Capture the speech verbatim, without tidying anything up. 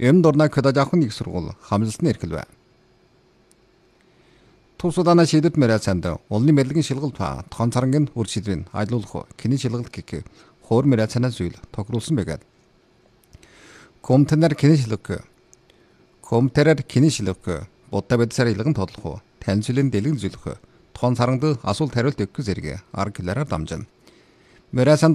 Юм дурна көдөж авахын их сургууль хамжилтны эрхэл бай. Тус удаана шийдэт мэрайцанд улны мэдлэгийн шилгэлт ба тоон царангийн үр шийдвэрийг ажилуулах кини шилгэлт гэх хоор мэрайцанаас зүйл тохируулсан байгаад. Комтенер кини шилэг. Комтерер кини шилэг. Будда бэдсаар илгэн тодлох. Таньцлын дэлгэн зүйлэх. Тоон царанд асуулт хариулт өгөх зэрэг арга хэлээр дамжина. Мэрайцанд